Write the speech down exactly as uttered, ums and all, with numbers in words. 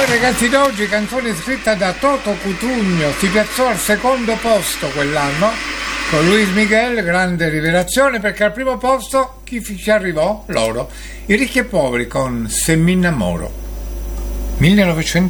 Noi ragazzi d'oggi, canzone scritta da Toto Cutugno, si piazzò al secondo posto quell'anno con Luis Miguel, grande rivelazione, perché al primo posto chi ci arrivò? Loro, i Ricchi e Poveri con Se mi innamoro, millenovecentottantatré.